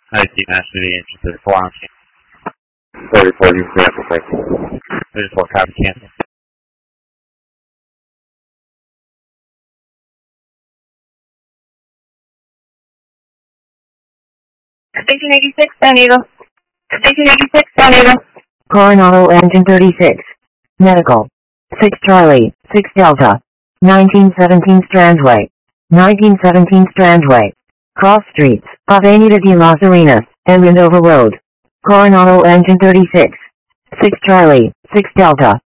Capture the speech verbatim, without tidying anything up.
I see Master the Engine to Flonky. thirty-four, you cancel, thank you. thirty-four, copy cancel. Station eighty-six, San Diego. Station eighty-six, San Diego. Coronado Engine thirty-six. Medical. six Charlie, six Delta. nineteen seventeen Strandway. nineteen seventeen Strandway. Cross streets, Avenida de las Arenas, and Windover Road. Coronado Engine thirty-six. six Charlie, six Delta.